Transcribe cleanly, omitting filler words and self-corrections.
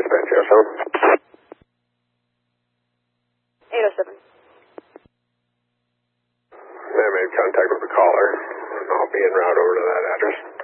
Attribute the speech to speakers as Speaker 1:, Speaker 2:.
Speaker 1: dispatch, yes, sir.
Speaker 2: 807.
Speaker 1: I made contact with the caller. I'll be en route over to that address.